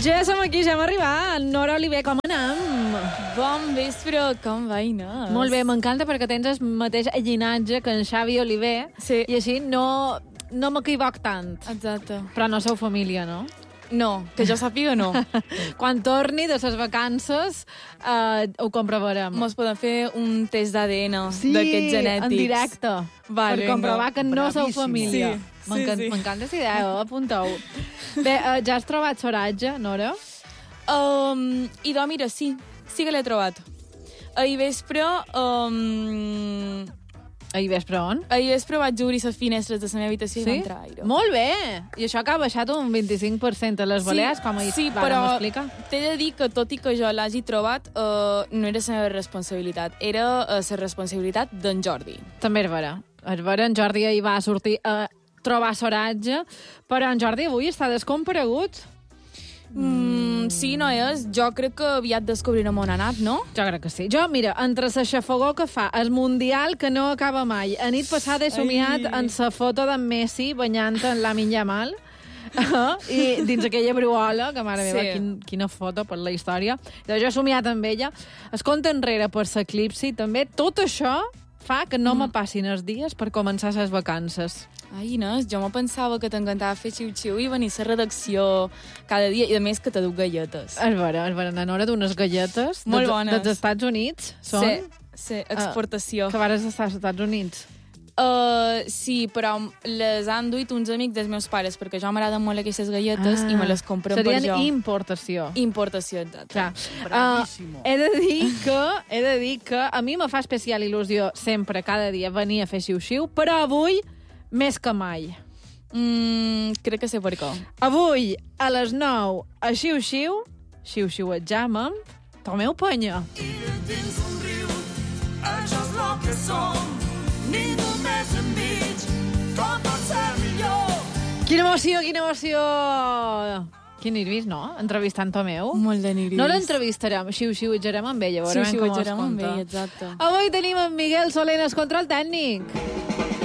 Ja som aquí, ja hem arribat. Nora Oliver, com anem? Bon vespre, com va, Inés? Molt bé, m'encanta perquè tens el mateix llinatge que en Xavi Oliver, Sí. i així no m'equivoc tant. Exacte. Però no sou família, no? No, que jo sàpiga no. Quan torni de les vacances ho comprovarem. Mos podem fer un test d'ADN d'aquests genètics. en directe, Vale, per comprovar que no sou família. Sí, sí. M'encanta aquesta idea, apunteu. Bé, ja has trobat Soratge, Nora? Idò, mira, sí que l'he trobat. Ahir vespre... Ahir vespre on? Ahir vespre vaig obrir les finestres de la meva habitació i va entrar aire. Molt bé! I això que ha baixat un 25% a les Balears, com ahir però m'explica? t'he de dir que tot i que jo l'hagi trobat, no era la meva responsabilitat. Era la responsabilitat d'en Jordi. També és vera. És vera, en Jordi ahir va sortir a trobar Soratge, però en Jordi avui està descomparegut. Sí, noies, jo crec que aviat descobrirem on ha anat, no? Jo crec que sí. Jo, mira, entre la xafogó que fa, el Mundial que no acaba mai, a nit passada he somiat en la foto d'en Messi banyant en Lamine Yamal, i dins aquella bruola, que mare meva, quina foto per la història. Jo he somiat amb ella. Es compta enrere per l'eclipsi, també. Tot això fa que no me passin els dies per començar les vacances. Ai, Inés, jo me pensava que t'encantava fer xiu-xiu i venir a la redacció cada dia, i a més que te duc galletes. És vera, na Nora d'unes galletes molt bones. dels Estats Units, són? Sí, exportació. Que vares estar als Estats Units. Sí, però les han duit uns amics dels meus pares, perquè jo m'agraden molt aquestes galletes i me les compren per jo. Serien importació. Importació, exacte. He de dir que a mi me fa especial il·lusió sempre, cada dia, venir a fer xiu-xiu, però avui més que mai. Crec que sé per què. Avui, a les 9, a xiu-xiu, xiu-xiuetjam amb Tomeu Penya. I de dins un riu, això és lo que som, ningú més enmig, tot pot ser millor. Quina emoció, quina emoció! Quin nervis, no? Entrevistant Tomeu. Molt de nervis. No l'entrevistarem, xiu-xiuetjarem amb ella. Xiu-xiuetjarem amb ell, exacte. Avui tenim en Miguel Soler, el control tècnic.